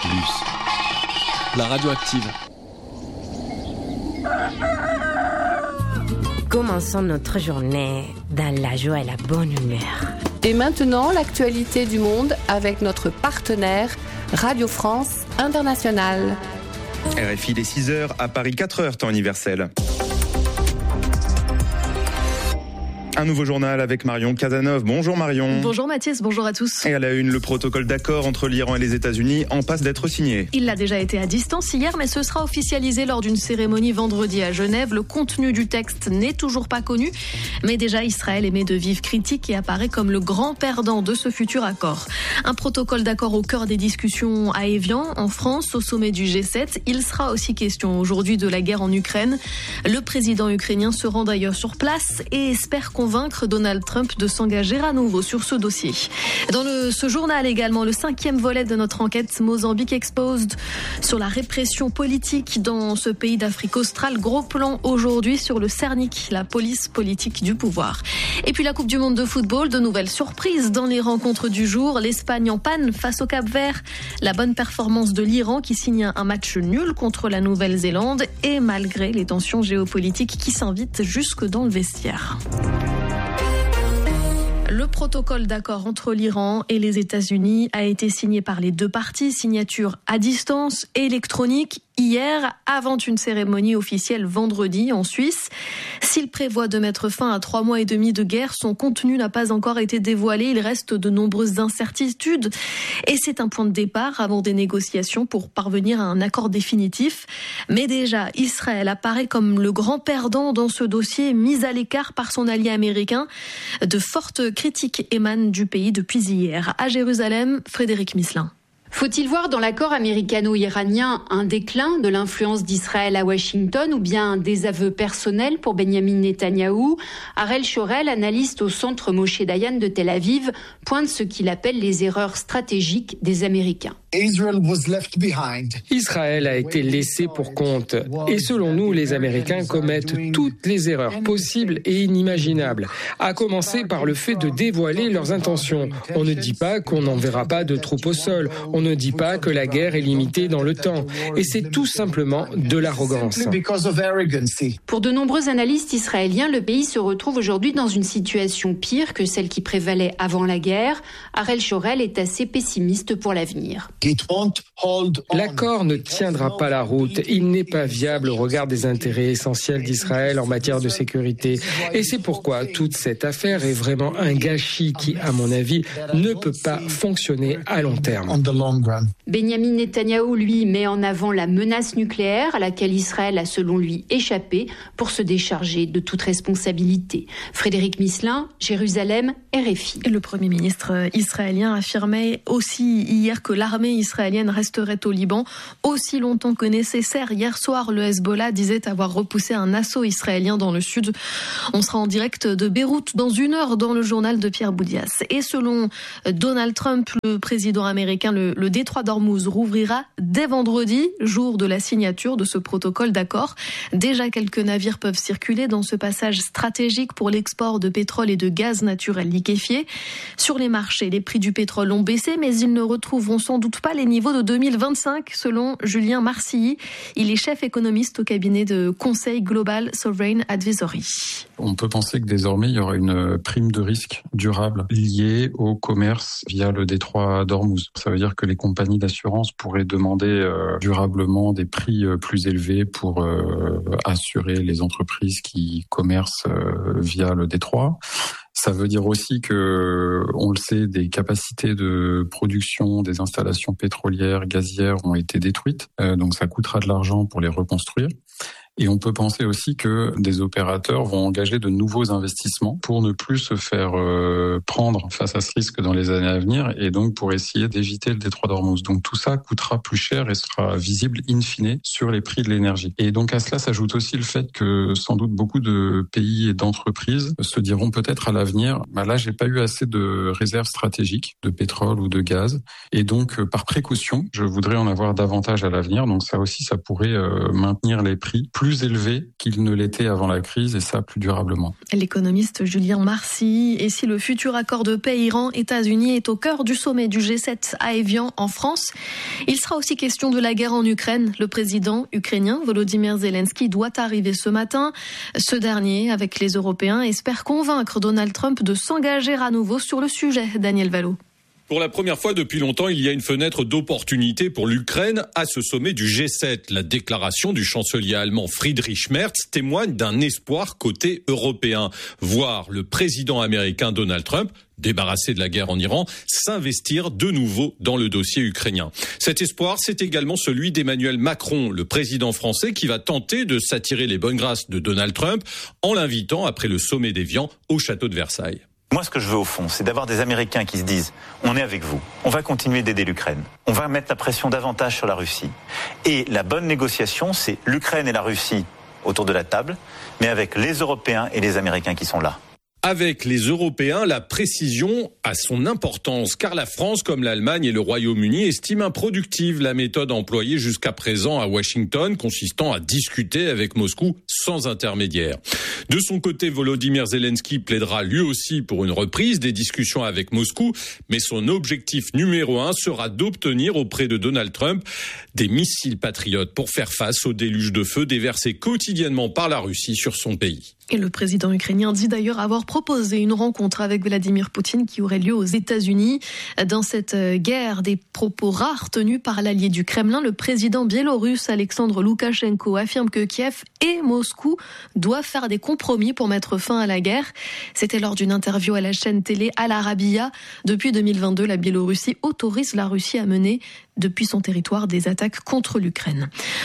La radioactive. Commençons notre journée dans la joie et la bonne humeur. Et maintenant, l'actualité du monde avec notre partenaire Radio France Internationale. RFI, les 6h, à Paris 4h, temps universel. Un nouveau journal avec Marion Casanov. Bonjour Marion. Bonjour Mathis, bonjour à tous. Et à la une, le protocole d'accord entre l'Iran et les États-Unis en passe d'être signé. Il a déjà été à distance hier, mais ce sera officialisé lors d'une cérémonie vendredi à Genève. Le contenu du texte n'est toujours pas connu, mais déjà Israël émet de vives critiques et apparaît comme le grand perdant de ce futur accord. Un protocole d'accord au cœur des discussions à Évian, en France, au sommet du G7. Il sera aussi question aujourd'hui de la guerre en Ukraine. Le président ukrainien se rend d'ailleurs sur place et espère convaincre Donald Trump de s'engager à nouveau sur ce dossier. Dans ce journal également, le 5e volet de notre enquête Mozambique Exposed sur la répression politique dans ce pays d'Afrique australe. Gros plan aujourd'hui sur le Cernic, la police politique du pouvoir. Et puis la Coupe du Monde de football, de nouvelles surprises dans les rencontres du jour. L'Espagne en panne face au Cap-Vert. La bonne performance de l'Iran qui signe un match nul contre la Nouvelle-Zélande et malgré les tensions géopolitiques qui s'invitent jusque dans le vestiaire. Le protocole d'accord entre l'Iran et les États-Unis a été signé par les deux parties, signature à distance et électronique hier, avant une cérémonie officielle vendredi en Suisse. S'il prévoit de mettre fin à 3 mois et demi de guerre, son contenu n'a pas encore été dévoilé. Il reste de nombreuses incertitudes et c'est un point de départ avant des négociations pour parvenir à un accord définitif. Mais déjà, Israël apparaît comme le grand perdant dans ce dossier, mis à l'écart par son allié américain. De fortes critiques émanent du pays depuis hier. À Jérusalem, Frédéric Misselin. Faut-il voir dans l'accord américano-iranien un déclin de l'influence d'Israël à Washington ou bien un désaveu personnel pour Benyamin Netanyahou ? Harel Shorel, analyste au centre Moshe Dayan de Tel Aviv, pointe ce qu'il appelle les erreurs stratégiques des Américains. Israël a été laissé pour compte. Et selon nous, les Américains commettent toutes les erreurs possibles et inimaginables. À commencer par le fait de dévoiler leurs intentions. On ne dit pas qu'on n'enverra pas de troupes au sol. On ne dit pas que la guerre est limitée dans le temps. Et c'est tout simplement de l'arrogance. Pour de nombreux analystes israéliens, le pays se retrouve aujourd'hui dans une situation pire que celle qui prévalait avant la guerre. Harel Shorel est assez pessimiste pour l'avenir. L'accord ne tiendra pas la route. Il n'est pas viable au regard des intérêts essentiels d'Israël en matière de sécurité. Et c'est pourquoi toute cette affaire est vraiment un gâchis qui, à mon avis, ne peut pas fonctionner à long terme. Benyamin Netanyahou, lui, met en avant la menace nucléaire à laquelle Israël a, selon lui, échappé pour se décharger de toute responsabilité. Frédéric Misselin, Jérusalem, RFI. Le Premier ministre israélien affirmait aussi hier que l'armée israélienne resterait au Liban aussi longtemps que nécessaire. Hier soir, le Hezbollah disait avoir repoussé un assaut israélien dans le sud. On sera en direct de Beyrouth dans 1 heure dans le journal de Pierre Boudias. Et selon Donald Trump, le président américain, le détroit d'Ormuz rouvrira dès vendredi, jour de la signature de ce protocole d'accord. Déjà, quelques navires peuvent circuler dans ce passage stratégique pour l'export de pétrole et de gaz naturel liquéfié. Sur les marchés, les prix du pétrole ont baissé, mais ils ne retrouveront sans doute pas les niveaux de 2025, selon Julien Marcilly. Il est chef économiste au cabinet de conseil Global Sovereign Advisory. On peut penser que désormais, il y aura une prime de risque durable liée au commerce via le détroit d'Ormuz. Ça veut dire que les compagnies d'assurance pourraient demander durablement des prix plus élevés pour assurer les entreprises qui commercent via le détroit. Ça veut dire aussi que, on le sait, des capacités de production des installations pétrolières, gazières ont été détruites. Donc ça coûtera de l'argent pour les reconstruire. Et on peut penser aussi que des opérateurs vont engager de nouveaux investissements pour ne plus se faire prendre face à ce risque dans les années à venir et donc pour essayer d'éviter le détroit d'Ormuz. Donc tout ça coûtera plus cher et sera visible in fine sur les prix de l'énergie. Et donc à cela s'ajoute aussi le fait que sans doute beaucoup de pays et d'entreprises se diront peut-être à l'avenir, là j'ai pas eu assez de réserves stratégiques de pétrole ou de gaz et donc par précaution je voudrais en avoir davantage à l'avenir. Donc ça aussi ça pourrait maintenir les prix plus élevé qu'il ne l'était avant la crise, et ça plus durablement. L'économiste Julien Marcy. Et si le futur accord de paix Iran-États-Unis est au cœur du sommet du G7 à Évian en France, il sera aussi question de la guerre en Ukraine. Le président ukrainien Volodymyr Zelensky doit arriver ce matin. Ce dernier, avec les Européens, espère convaincre Donald Trump de s'engager à nouveau sur le sujet. Daniel Vallot. Pour la première fois depuis longtemps, il y a une fenêtre d'opportunité pour l'Ukraine à ce sommet du G7. La déclaration du chancelier allemand Friedrich Merz témoigne d'un espoir côté européen. Voir le président américain Donald Trump, débarrassé de la guerre en Iran, s'investir de nouveau dans le dossier ukrainien. Cet espoir, c'est également celui d'Emmanuel Macron, le président français, qui va tenter de s'attirer les bonnes grâces de Donald Trump en l'invitant après le sommet d'Évian au château de Versailles. Moi, ce que je veux au fond, c'est d'avoir des Américains qui se disent « on est avec vous, on va continuer d'aider l'Ukraine, on va mettre la pression davantage sur la Russie ». Et la bonne négociation, c'est l'Ukraine et la Russie autour de la table, mais avec les Européens et les Américains qui sont là. Avec les Européens, la précision a son importance, car la France, comme l'Allemagne et le Royaume-Uni, estiment improductive la méthode employée jusqu'à présent à Washington, consistant à discuter avec Moscou sans intermédiaire. De son côté, Volodymyr Zelensky plaidera lui aussi pour une reprise des discussions avec Moscou, mais son objectif numéro 1 sera d'obtenir auprès de Donald Trump des missiles patriotes pour faire face au déluge de feu déversé quotidiennement par la Russie sur son pays. Et le président ukrainien dit d'ailleurs avoir proposé une rencontre avec Vladimir Poutine qui aurait lieu aux États-Unis. Dans cette guerre, des propos rares tenus par l'allié du Kremlin, le président biélorusse Alexandre Loukachenko affirme que Kiev et Moscou doivent faire des compromis pour mettre fin à la guerre. C'était lors d'une interview à la chaîne télé Al Arabiya. Depuis 2022, la Biélorussie autorise la Russie à mener depuis son territoire des attaques contre l'Ukraine.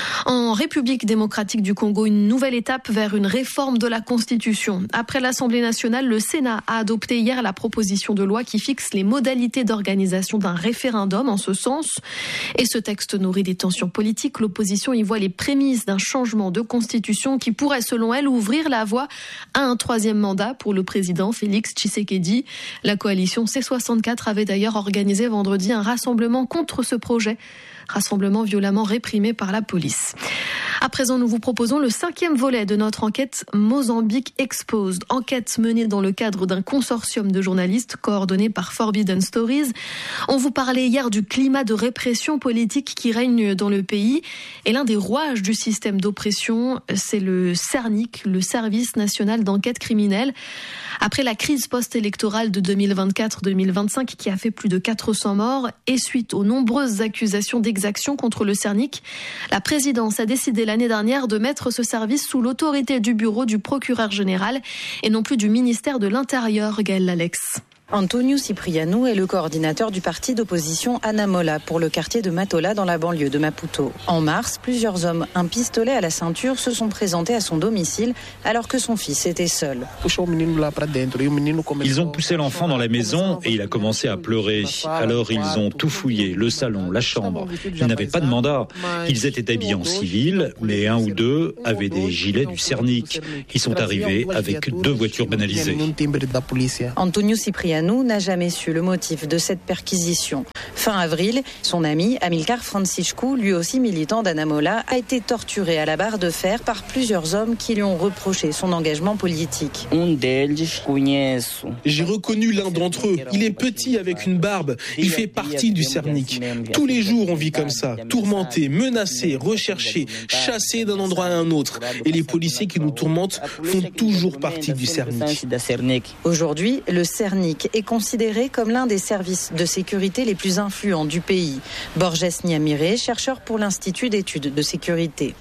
En République démocratique du Congo, une nouvelle étape vers une réforme de la Constitution. Après l'Assemblée nationale, le Sénat a adopté hier la proposition de loi qui fixe les modalités d'organisation d'un référendum en ce sens. Et ce texte nourrit des tensions politiques. L'opposition y voit les prémices d'un changement de constitution qui pourrait, selon elle, ouvrir la voie à un troisième mandat pour le président Félix Tshisekedi. La coalition C64 avait d'ailleurs organisé vendredi un rassemblement contre ce projet. Rassemblement violemment réprimé par la police. À présent, nous vous proposons le 5e volet de notre enquête Mozambique Exposed. Enquête menée dans le cadre d'un consortium de journalistes coordonné par Forbidden Stories. On vous parlait hier du climat de répression politique qui règne dans le pays. Et l'un des rouages du système d'oppression, c'est le CERNIC, le Service national d'enquête criminelle. Après la crise post-électorale de 2024-2025 qui a fait plus de 400 morts et suite aux nombreuses accusations d'exaction contre le CERNIC, la présidence a décidé l'année dernière de mettre ce service sous l'autorité du bureau du procureur général et non plus du ministère de l'Intérieur, Gaël Alex. Antonio Cipriano est le coordinateur du parti d'opposition Anamola pour le quartier de Matola dans la banlieue de Maputo. En mars, plusieurs hommes, un pistolet à la ceinture, se sont présentés à son domicile alors que son fils était seul. Ils ont poussé l'enfant dans la maison et il a commencé à pleurer. Alors ils ont tout fouillé, le salon, la chambre. Ils n'avaient pas de mandat. Ils étaient habillés en civil, mais un ou deux avaient des gilets du CERNIC. Ils sont arrivés avec 2 voitures banalisées. Antonio Cipriano n'a jamais su le motif de cette perquisition. Fin avril, son ami Amilcar Franciscu, lui aussi militant d'Anamola, a été torturé à la barre de fer par plusieurs hommes qui lui ont reproché son engagement politique. J'ai reconnu l'un d'entre eux. Il est petit avec une barbe. Il fait partie du CERNIC. Tous les jours, on vit comme ça, tourmenté, menacé, recherché, chassé d'un endroit à un autre. Et les policiers qui nous tourmentent font toujours partie du CERNIC. Aujourd'hui, le CERNIC est considéré comme l'un des services de sécurité les plus influents du pays. Borges Niamire, chercheur pour l'Institut d'études de sécurité.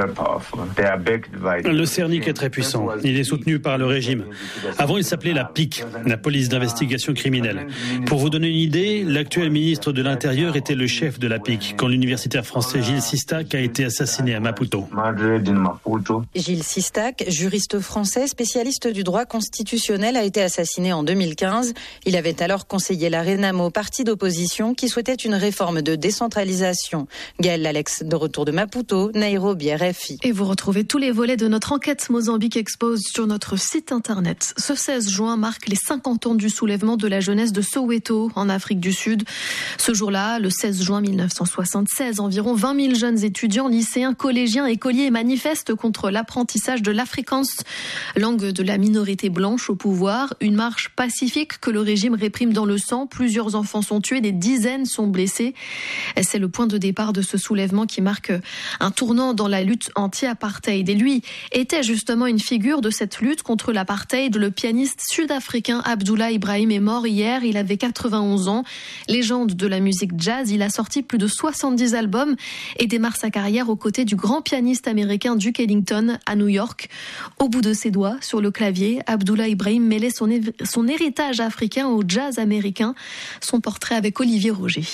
Le CERNIC est très puissant. Il est soutenu par le régime. Avant, il s'appelait la PIC, la police d'investigation criminelle. Pour vous donner une idée, l'actuel ministre de l'Intérieur était le chef de la PIC quand l'universitaire français Gilles Sistac a été assassiné à Maputo. Gilles Sistac, juriste français, spécialiste du droit constitutionnel, a été assassiné en 2015. Il avait alors conseillé la Renamo, parti d'opposition qui souhaitait une réforme de décentralisation. Gaëlle Alex, de retour de Maputo, Nairobi, RFI. Et vous retrouvez tous les volets de notre enquête Mozambique Expose sur notre site internet. Ce 16 juin marque les 50 ans du soulèvement de la jeunesse de Soweto, en Afrique du Sud. Ce jour-là, le 16 juin 1976, environ 20 000 jeunes étudiants, lycéens, collégiens, écoliers manifestent contre l'apprentissage de l'Afrikaans, langue de la minorité blanche au pouvoir. Une marche pacifique que le régime réprime dans le sang. Plusieurs enfants sont tués, des dizaines sont blessés. C'est le point de départ de ce soulèvement qui marque un tournant dans la lutte anti-apartheid. Et lui était justement une figure de cette lutte contre l'apartheid. Le pianiste sud-africain Abdoulaye Ibrahim est mort hier. Il avait 91 ans. Légende de la musique jazz, il a sorti plus de 70 albums et démarre sa carrière aux côtés du grand pianiste américain Duke Ellington à New York. Au bout de ses doigts, sur le clavier, Abdoulaye Ibrahim mêlait son héritage africain au jazz américain. Son portrait avec Olivier Roger.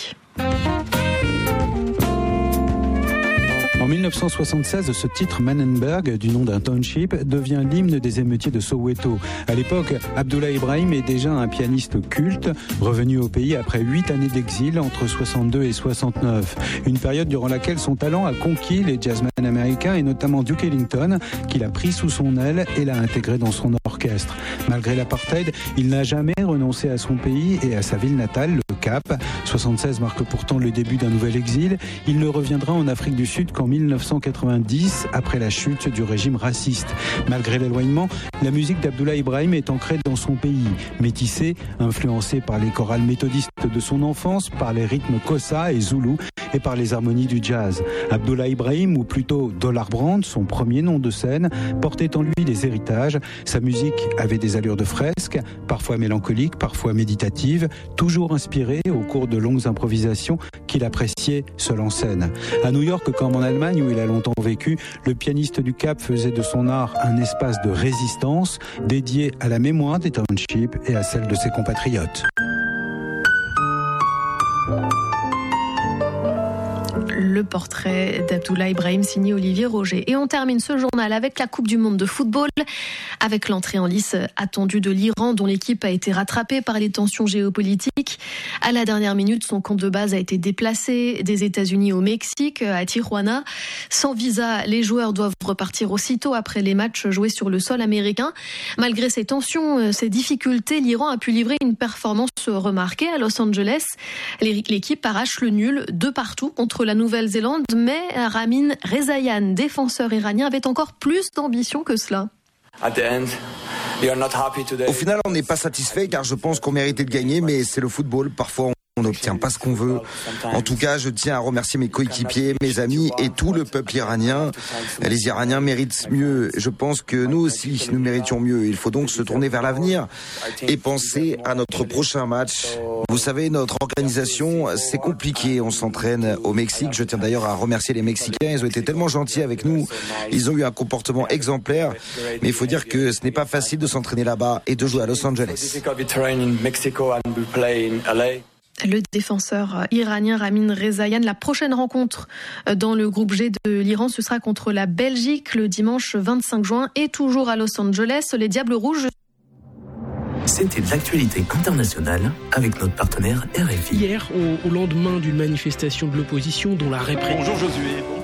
En 1976, ce titre Manenberg, du nom d'un township, devient l'hymne des émeutiers de Soweto. À l'époque, Abdoulaye Ibrahim est déjà un pianiste culte, revenu au pays après 8 années d'exil entre 62 et 69. Une période durant laquelle son talent a conquis les jazzmen américains et notamment Duke Ellington, qu'il a pris sous son aile et l'a intégré dans son orchestre. Malgré l'apartheid, il n'a jamais renoncé à son pays et à sa ville natale, le Cap. 76 marque pourtant le début d'un nouvel exil. Il ne reviendra en Afrique du Sud qu'en 1990, après la chute du régime raciste. Malgré l'éloignement, la musique d'Abdoulaye Ibrahim est ancrée dans son pays. Métissée, influencée par les chorales méthodistes de son enfance, par les rythmes Xhosa et Zoulou et par les harmonies du jazz. Abdoulaye Ibrahim, ou plutôt Dollar Brand, son premier nom de scène, portait en lui des héritages. Sa musique avait des allures de fresque, parfois mélancoliques, parfois méditatives, toujours inspirée au cours de longues improvisations qu'il appréciait seul en scène. À New York comme en Allemagne, où il a longtemps vécu, le pianiste du Cap faisait de son art un espace de résistance dédié à la mémoire des townships et à celle de ses compatriotes. Le portrait d'Abdoulaye Ibrahim signé Olivier Roger. Et on termine ce journal avec la Coupe du Monde de football, avec l'entrée en lice attendue de l'Iran, dont l'équipe a été rattrapée par les tensions géopolitiques. À la dernière minute, son camp de base a été déplacé des États-Unis au Mexique, à Tijuana. Sans visa, les joueurs doivent repartir aussitôt après les matchs joués sur le sol américain. Malgré ces tensions, ces difficultés, l'Iran a pu livrer une performance remarquée à Los Angeles. L'équipe arrache le nul de partout contre la Nouvelle-Zélande, mais Ramin Rezaian, défenseur iranien, avait encore plus d'ambition que cela. Au final, on n'est pas satisfait car je pense qu'on méritait de gagner, mais c'est le football. Parfois, on n'obtient pas ce qu'on veut. En tout cas, je tiens à remercier mes coéquipiers, mes amis et tout le peuple iranien. Les Iraniens méritent mieux. Je pense que nous aussi, nous méritions mieux. Il faut donc se tourner vers l'avenir et penser à notre prochain match. Vous savez, notre organisation, c'est compliqué. On s'entraîne au Mexique. Je tiens d'ailleurs à remercier les Mexicains. Ils ont été tellement gentils avec nous. Ils ont eu un comportement exemplaire. Mais il faut dire que ce n'est pas facile de s'entraîner là-bas et de jouer à Los Angeles. Le défenseur iranien Ramin Rezaian. La prochaine rencontre dans le groupe G de l'Iran, ce sera contre la Belgique le dimanche 25 juin et toujours à Los Angeles. Les Diables Rouges. C'était l'actualité internationale avec notre partenaire RFI. Hier, au lendemain d'une manifestation de l'opposition dont la répression... Bonjour Josué.